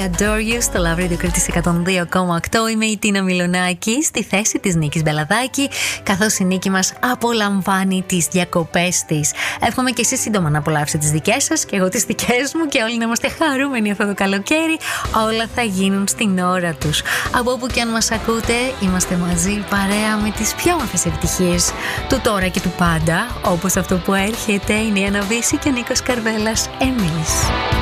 I Adore You στο Love Radio Κρήτης 102,8. Είμαι η Τίνα Μιλονάκη στη θέση της Νίκης Μπελαδάκη, καθώς η Νίκη μας απολαμβάνει τις διακοπές της. Εύχομαι και εσείς σύντομα να απολαύσετε τις δικές σας και εγώ τις δικές μου και όλοι να είμαστε χαρούμενοι αυτό το καλοκαίρι. Όλα θα γίνουν στην ώρα τους. Από όπου και αν μας ακούτε, είμαστε μαζί παρέα με τις πιο όμορφες επιτυχίες του τώρα και του πάντα, όπως αυτό που έρχεται. Είναι η Αναβίση και ο Νίκος Καρβέλας. Εμείς.